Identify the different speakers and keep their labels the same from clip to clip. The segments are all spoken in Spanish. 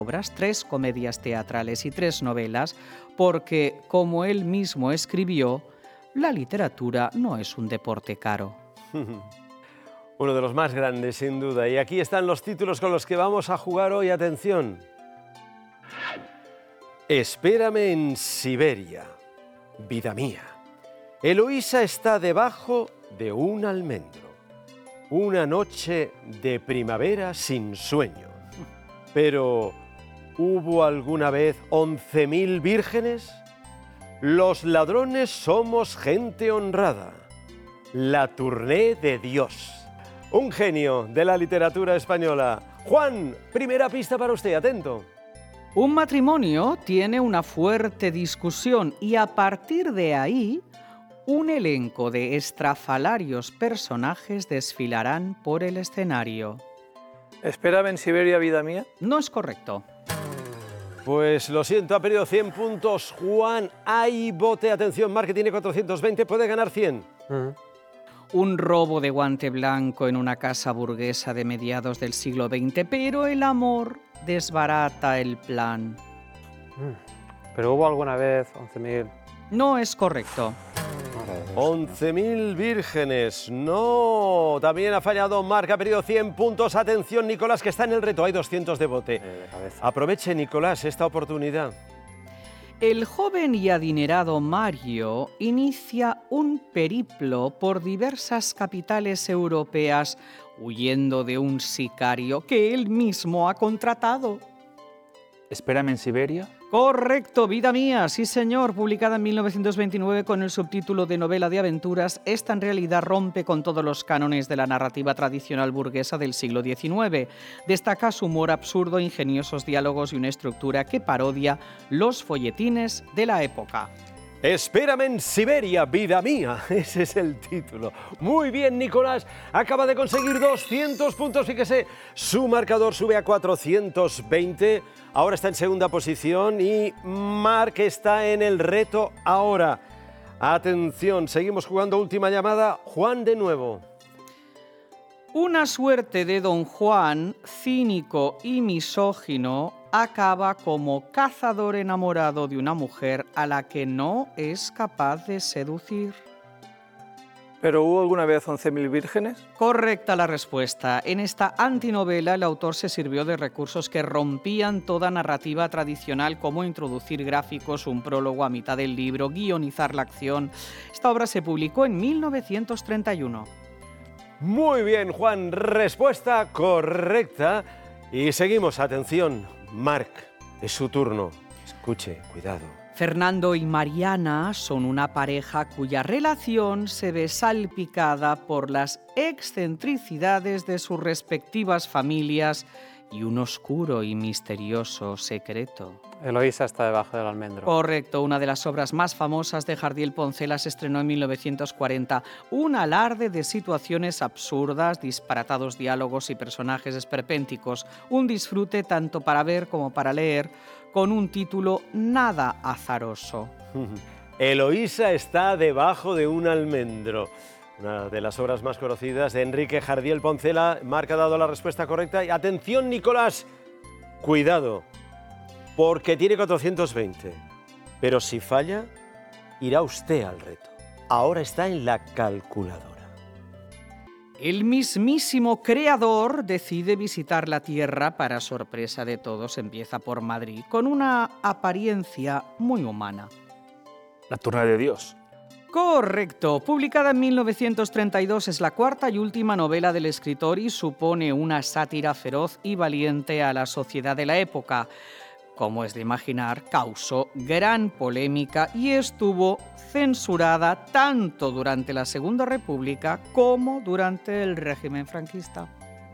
Speaker 1: obras, 3 comedias teatrales y 3 novelas, porque, como él mismo escribió, la literatura no es un deporte caro.
Speaker 2: Uno de los más grandes, sin duda. Y aquí están los títulos con los que vamos a jugar hoy. Atención. Espérame en Siberia, vida mía. Eloísa está debajo de un almendro. Una noche de primavera sin sueño. Pero, ¿hubo alguna vez 11.000 vírgenes? Los ladrones somos gente honrada. La tournée de Dios. Un genio de la literatura española. Juan, primera pista para usted, atento.
Speaker 1: Un matrimonio tiene una fuerte discusión y a partir de ahí, un elenco de estrafalarios personajes desfilarán por el escenario.
Speaker 3: Espérame en Siberia, vida mía.
Speaker 1: No es correcto.
Speaker 2: Pues lo siento, ha perdido 100 puntos. Juan, hay bote. Atención, Marc, que tiene 420, puede ganar 100.
Speaker 1: Un robo de guante blanco en una casa burguesa de mediados del siglo XX, pero el amor desbarata el plan.
Speaker 4: Pero hubo alguna vez 11.000...
Speaker 1: No es correcto.
Speaker 2: 11.000 vírgenes. No, también ha fallado Marc, ha perdido 100 puntos. Atención, Nicolás, que está en el reto. Hay 200 de bote. Aproveche, Nicolás, esta oportunidad.
Speaker 1: El joven y adinerado Mario inicia un periplo por diversas capitales europeas huyendo de un sicario que él mismo ha contratado.
Speaker 5: Espérame en Siberia.
Speaker 1: Correcto, vida mía, sí señor, publicada en 1929 con el subtítulo de novela de aventuras, esta en realidad rompe con todos los cánones de la narrativa tradicional burguesa del siglo XIX. Destaca su humor absurdo, ingeniosos diálogos y una estructura que parodia los folletines de la época.
Speaker 2: Espérame en Siberia, vida mía. Ese es el título. Muy bien, Nicolás. Acaba de conseguir 200 puntos. Fíjese, su marcador sube a 420. Ahora está en segunda posición y Marc está en el reto ahora. Atención, seguimos jugando. Última llamada. Juan de nuevo.
Speaker 1: Una suerte de Don Juan, cínico y misógino, acaba como cazador enamorado de una mujer a la que no es capaz de seducir.
Speaker 3: ¿Pero hubo alguna vez 11.000 vírgenes?
Speaker 1: Correcta la respuesta. En esta antinovela el autor se sirvió de recursos que rompían toda narrativa tradicional, como introducir gráficos, un prólogo a mitad del libro, guionizar la acción. Esta obra se publicó en 1931.
Speaker 2: Muy bien, Juan. Respuesta correcta. Y seguimos. Atención, Marc. Es su turno. Escuche, cuidado.
Speaker 1: Fernando y Mariana son una pareja cuya relación se ve salpicada por las excentricidades de sus respectivas familias y un oscuro y misterioso secreto.
Speaker 4: Eloísa está debajo del almendro.
Speaker 1: Correcto, una de las obras más famosas de Jardiel Poncela se estrenó en 1940. Un alarde de situaciones absurdas, disparatados diálogos y personajes esperpénticos. Un disfrute tanto para ver como para leer, con un título nada azaroso.
Speaker 2: Eloísa está debajo de un almendro. Una de las obras más conocidas de Enrique Jardiel Poncela. Marc ha dado la respuesta correcta. Y atención, Nicolás, cuidado, porque tiene 420. Pero si falla, irá usted al reto. Ahora está en la calculadora.
Speaker 1: El mismísimo creador decide visitar la Tierra para sorpresa de todos. Empieza por Madrid, con una apariencia muy humana.
Speaker 5: La tournée de Dios.
Speaker 1: Correcto. Publicada en 1932, es la cuarta y última novela del escritor y supone una sátira feroz y valiente a la sociedad de la época. Como es de imaginar, causó gran polémica y estuvo censurada tanto durante la Segunda República como durante el régimen franquista.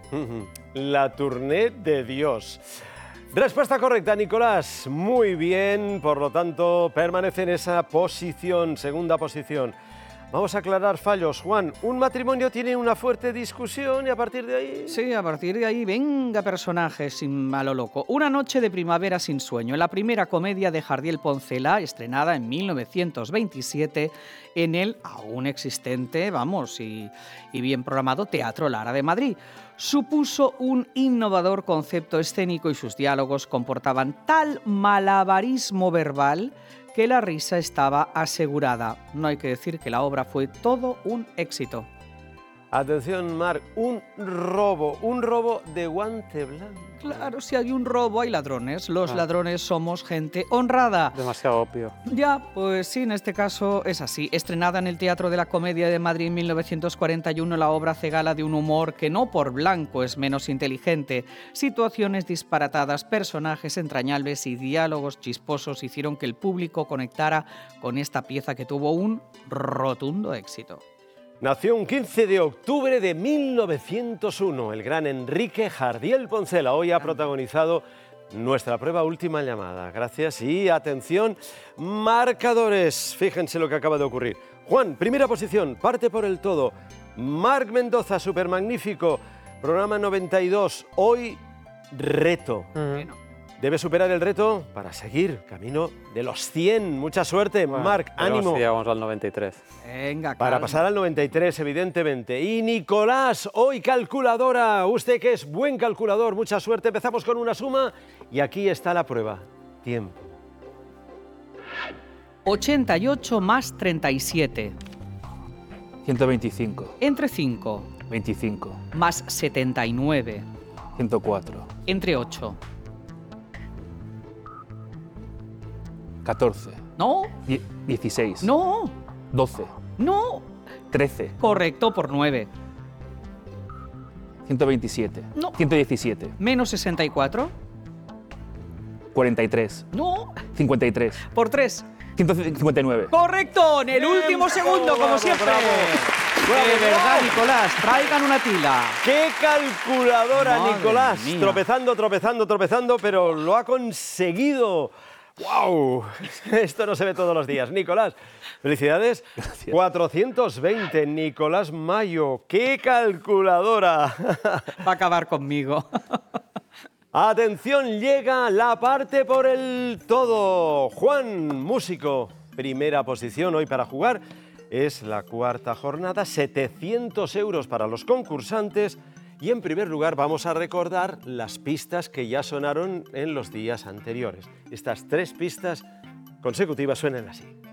Speaker 2: La tournée de Dios. Respuesta correcta, Nicolás. Muy bien, por lo tanto, permanece en esa posición, segunda posición. Vamos a aclarar fallos. Juan, un matrimonio tiene una fuerte discusión y a partir de ahí...
Speaker 1: Sí, a partir de ahí, venga personajes sin malo loco. Una noche de primavera sin sueño, la primera comedia de Jardiel Poncela, estrenada en 1927 en el aún existente, y bien programado Teatro Lara de Madrid. Supuso un innovador concepto escénico y sus diálogos comportaban tal malabarismo verbal que la risa estaba asegurada. No hay que decir que la obra fue todo un éxito.
Speaker 2: Atención, Marc, un robo de guante blanco.
Speaker 1: Claro, si hay un robo hay ladrones. Los ladrones somos gente honrada.
Speaker 4: Demasiado obvio.
Speaker 1: Ya, pues sí, en este caso es así. Estrenada en el Teatro de la Comedia de Madrid en 1941, la obra hace gala de un humor que no por blanco es menos inteligente. Situaciones disparatadas, personajes entrañables y diálogos chisposos hicieron que el público conectara con esta pieza que tuvo un rotundo éxito.
Speaker 2: Nació un 15 de octubre de 1901. El gran Enrique Jardiel Poncela hoy ha protagonizado nuestra prueba Última Llamada. Gracias y atención, marcadores. Fíjense lo que acaba de ocurrir. Juan, primera posición, parte por el todo. Marc Mendoza, súper magnífico. Programa 92, hoy reto. Debe superar el reto para seguir camino de los 100. Mucha suerte, Marc, ánimo.
Speaker 4: Sí, vamos al 93.
Speaker 1: Venga,
Speaker 2: Para
Speaker 1: calma.
Speaker 2: pasar al 93, evidentemente. Y Nicolás, hoy calculadora. Usted que es buen calculador, mucha suerte. Empezamos con una suma y aquí está la prueba. Tiempo.
Speaker 1: 88 más 37.
Speaker 5: 125,
Speaker 1: Entre 5
Speaker 5: 25,
Speaker 1: más 79.
Speaker 5: 104,
Speaker 1: Entre 8.
Speaker 5: 14,
Speaker 1: No,
Speaker 5: 16,
Speaker 1: no,
Speaker 5: 12,
Speaker 1: no.
Speaker 5: 13,
Speaker 1: Correcto por 9.
Speaker 5: 127,
Speaker 1: No.
Speaker 5: 117,
Speaker 1: Menos 64.
Speaker 5: 43,
Speaker 1: No,
Speaker 5: 53,
Speaker 1: por 3.
Speaker 5: 159.
Speaker 1: Correcto, en el último segundo, como
Speaker 2: bravo,
Speaker 1: siempre.
Speaker 2: bravo.
Speaker 1: De verdad, Nicolás, traigan una tila.
Speaker 2: ¡Qué calculadora,
Speaker 1: Madre
Speaker 2: Nicolás!
Speaker 1: mía.
Speaker 2: Tropezando, pero lo ha conseguido. ¡Wow! Esto no se ve todos los días. Nicolás, felicidades.
Speaker 5: Gracias.
Speaker 2: 420, Nicolás Mayo. ¡Qué calculadora!
Speaker 1: Va a acabar conmigo.
Speaker 2: Atención, llega la parte por el todo. Juan, músico, primera posición hoy para jugar. Es la cuarta jornada, 700 euros para los concursantes. Y en primer lugar vamos a recordar las pistas que ya sonaron en los días anteriores. Estas 3 pistas consecutivas suenan así.